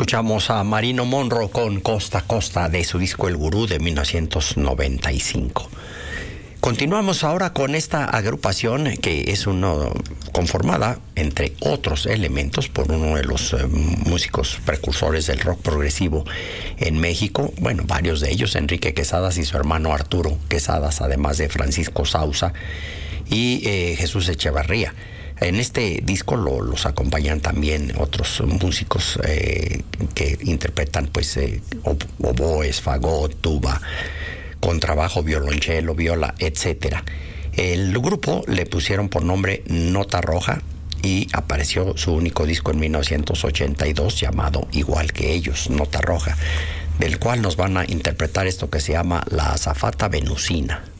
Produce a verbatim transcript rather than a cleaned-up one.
Escuchamos a Marino Monroe con Costa a Costa de su disco El Gurú de mil novecientos noventa y cinco. Continuamos ahora con esta agrupación que es uno conformada, entre otros elementos, por uno de los eh, músicos precursores del rock progresivo en México. Bueno, varios de ellos, Enrique Quesadas y su hermano Arturo Quesadas, además de Francisco Sauza y eh, Jesús Echevarría. En este disco lo, los acompañan también otros músicos eh, que interpretan pues eh, oboes, fagot, tuba, contrabajo, violonchelo, viola, etcétera. El grupo le pusieron por nombre Nota Roja y apareció su único disco en mil novecientos ochenta y dos llamado igual que ellos, Nota Roja, del cual nos van a interpretar esto que se llama La Azafata Venusina.